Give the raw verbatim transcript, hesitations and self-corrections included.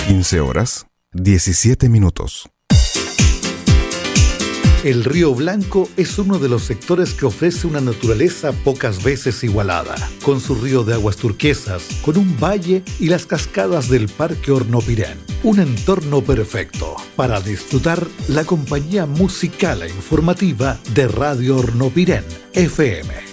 quince horas, diecisiete minutos. El Río Blanco es uno de los sectores que ofrece una naturaleza pocas veces igualada, con su río de aguas turquesas, con un valle y las cascadas del Parque Hornopirén. Un entorno perfecto para disfrutar la compañía musical e informativa de Radio Hornopirén, F M.